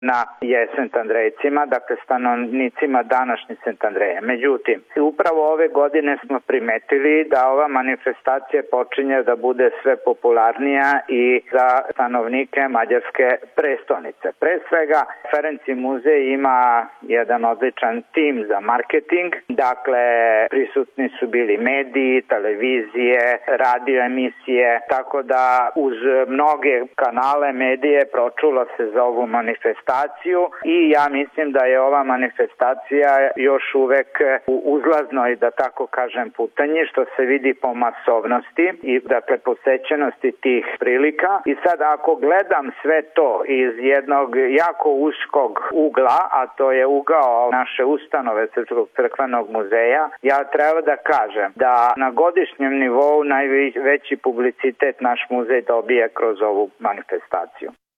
na jesen Andrejcima, dakle stanovnicima današnje St. Andreje. Međutim, upravo ove godine smo primetili da ova manifestacija počinje da bude sve popularnija i za stanovnike mađarske prestonice. Pre svega, Ferenci muzej ima jedan odličan tim za marketing, dakle prisutni su bili mediji, televizije, radio emisije, tako da uz mnoge kanale medije pročulo se za ovu manifestaciju i ja mislim da je ova manifestacija još uvek u uzlaznoj, da tako kažem, putanji, što se vidi po masovnosti i dakle posećenosti tih prilika. I sad ako gledam sve to iz jednog jako uskog ugla, a to je ugao naše ustanove Srpskog crkvenog muzeja, ja treba da kažem da na godišnjem nivou najveći publicitet naš muzej dobije kroz ovu manifestaciju.